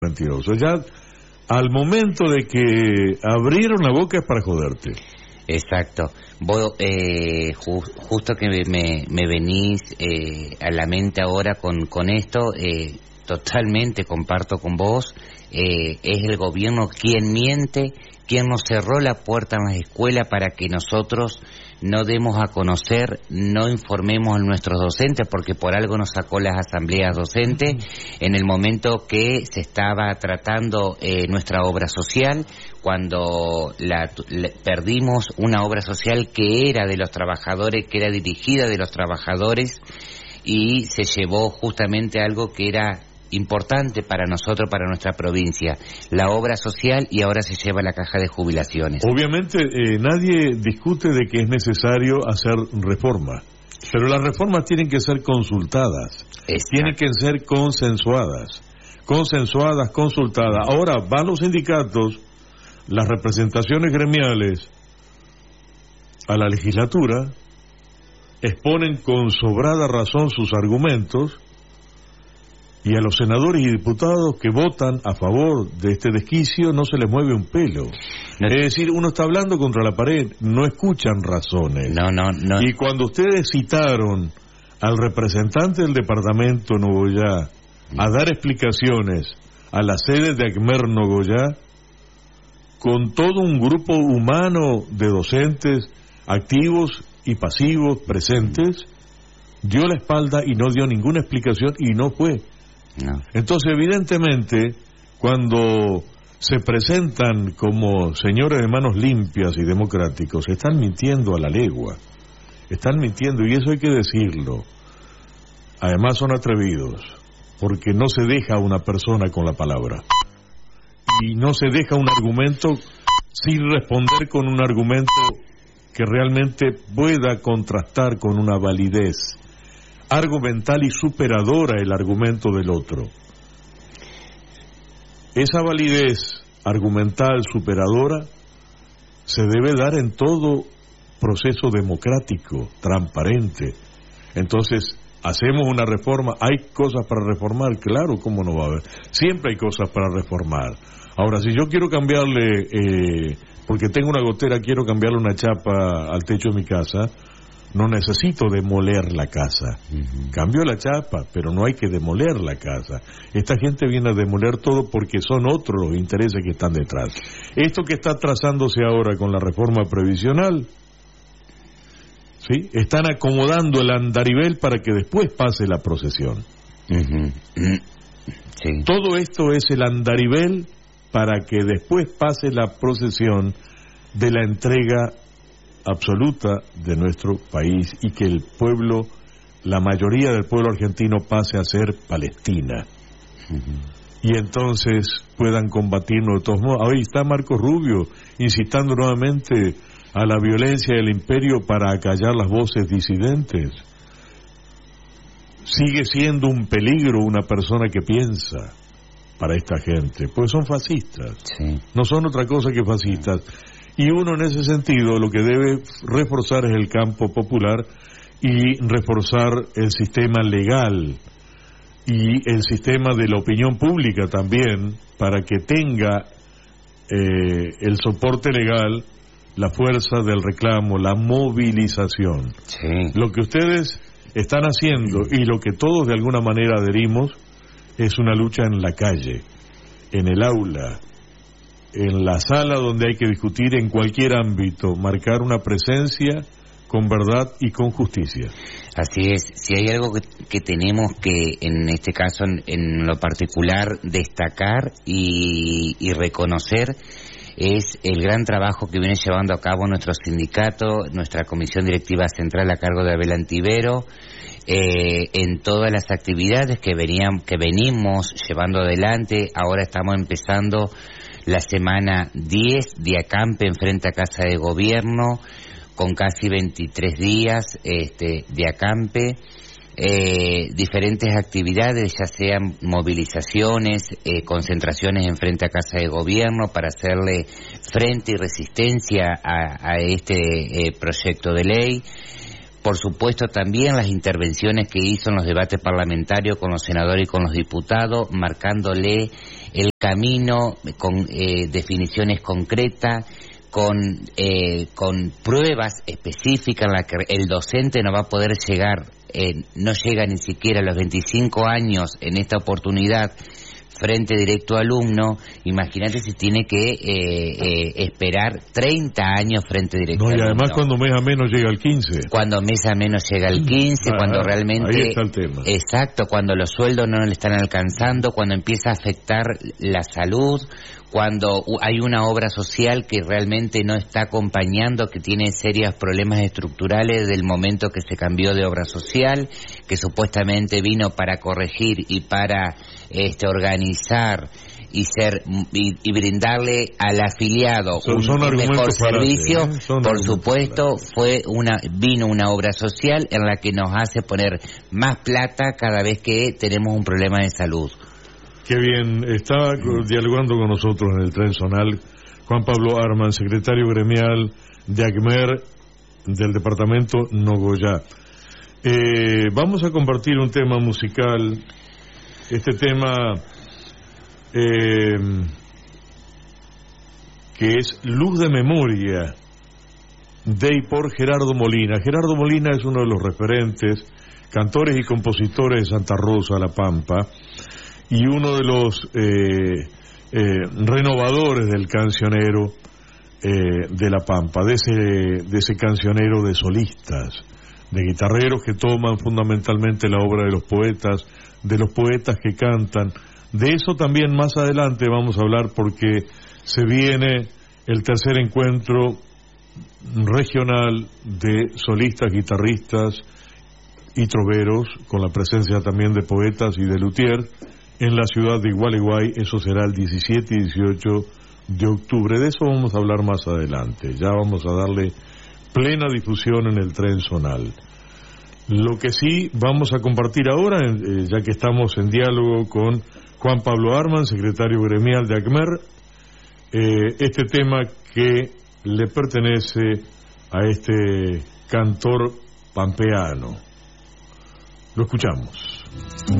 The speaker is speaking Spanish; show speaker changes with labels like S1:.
S1: mentiroso. Ya al momento de que abrieron la boca es para joderte.
S2: Exacto. Vos, justo que me venís a la mente ahora con esto, totalmente comparto con vos, es el gobierno quien miente, quien nos cerró la puerta en las escuelas para que nosotros no demos a conocer, no informemos a nuestros docentes, porque por algo nos sacó las asambleas docentes en el momento que se estaba tratando nuestra obra social, cuando perdimos una obra social que era de los trabajadores, que era dirigida de los trabajadores, y se llevó justamente algo que era importante para nosotros, para nuestra provincia, la obra social, y ahora se lleva la caja de jubilaciones.
S1: Obviamente nadie discute de que es necesario hacer reformas, pero las reformas tienen que ser consultadas, tienen que ser consensuadas, consultadas. Ahora van los sindicatos, las representaciones gremiales a la legislatura, exponen con sobrada razón sus argumentos, y a los senadores y diputados que votan a favor de este desquicio no se les mueve un pelo. Es decir, uno está hablando contra la pared, no escuchan razones.
S2: No.
S1: Y cuando ustedes citaron al representante del departamento Nogoyá a dar explicaciones a la sede de ACMER Nogoyá, con todo un grupo humano de docentes activos y pasivos presentes, dio la espalda y no dio ninguna explicación y no fue.
S2: No.
S1: Entonces, evidentemente, cuando se presentan como señores de manos limpias y democráticos, están mintiendo a la legua, están mintiendo, y eso hay que decirlo. Además son atrevidos, porque no se deja a una persona con la palabra, y no se deja un argumento sin responder con un argumento que realmente pueda contrastar con una validez argumental y superadora el argumento del otro. Esa validez argumental superadora se debe dar en todo proceso democrático, transparente. Entonces, hacemos una reforma, hay cosas para reformar, claro, cómo no va a haber, siempre hay cosas para reformar. Ahora, si yo quiero cambiarle, porque tengo una gotera, quiero cambiarle una chapa al techo de mi casa, no necesito demoler la casa. Cambio la chapa, pero no hay que demoler la casa. Esta gente viene a demoler todo porque son otros los intereses que están detrás. Esto que está trazándose ahora con la reforma previsional, ¿sí? Están acomodando el andarivel para que después pase la procesión.
S2: Sí.
S1: Todo esto es el andarivel para que después pase la procesión de la entrega absoluta de nuestro país y que el pueblo, la mayoría del pueblo argentino, pase a ser Palestina. Y entonces puedan combatirnos de todos modos. Ahí está Marco Rubio incitando nuevamente a la violencia del imperio para acallar las voces disidentes. Sigue siendo un peligro una persona que piensa para esta gente, pues son fascistas,
S2: Sí.
S1: no son otra cosa que fascistas. Y uno en ese sentido lo que debe reforzar es el campo popular y reforzar el sistema legal y el sistema de la opinión pública también, para que tenga el soporte legal, la fuerza del reclamo, la movilización.
S2: Sí.
S1: Lo que ustedes están haciendo y lo que todos de alguna manera adherimos es una lucha en la calle, en el aula, en la sala donde hay que discutir en cualquier ámbito, marcar una presencia con verdad y con justicia.
S2: Así es. Si hay algo que tenemos que, en este caso, en lo particular, destacar y reconocer, es el gran trabajo que viene llevando a cabo nuestro sindicato, nuestra comisión directiva central a cargo de Abel Antivero, en todas las actividades que venimos llevando adelante. Ahora estamos empezando la semana 10 de acampe en frente a Casa de Gobierno, con casi 23 días de acampe, diferentes actividades, ya sean movilizaciones, concentraciones en frente a Casa de Gobierno para hacerle frente y resistencia a este proyecto de ley. por supuesto también las intervenciones que hizo en los debates parlamentarios con los senadores y con los diputados, marcándole el camino con definiciones concretas, con pruebas específicas en las que el docente no va a poder llegar, no llega ni siquiera a los 25 años en esta oportunidad frente directo alumno. Imagínate si tiene que esperar 30 años frente directo alumno.
S1: Y además cuando mes a menos llega al 15.
S2: Cuando mes a menos llega al 15, cuando realmente...
S1: Ahí está el tema.
S2: Exacto, cuando los sueldos no le están alcanzando, cuando empieza a afectar la salud, cuando hay una obra social que realmente no está acompañando, que tiene serios problemas estructurales desde el momento que se cambió de obra social, que supuestamente vino para corregir y para organizar y brindarle al afiliado un mejor servicio. Por supuesto, vino una obra social en la que nos hace poner más plata cada vez que tenemos un problema de salud.
S1: Qué bien, está dialogando con nosotros en el tren zonal Juan Pablo Arman, secretario gremial de ACMER del departamento Nogoyá. Vamos a compartir un tema musical, este tema que es Luz de Memoria, de y por Gerardo Molina. Gerardo Molina es uno de los referentes, cantores y compositores de Santa Rosa, La Pampa, y uno de los renovadores del cancionero de La Pampa, de ese cancionero de solistas, de guitarreros que toman fundamentalmente la obra de los poetas que cantan. De eso también más adelante vamos a hablar, porque se viene el tercer encuentro regional de solistas, guitarristas y troveros, con la presencia también de poetas y de luthier en la ciudad de Igualeguay. Eso será el 17 y 18 de octubre. De eso vamos a hablar más adelante. Ya vamos a darle plena difusión en el tren zonal. Lo que sí vamos a compartir ahora, ya que estamos en diálogo con Juan Pablo Arman, secretario gremial de ACMER, este tema que le pertenece a este cantor pampeano. Lo escuchamos.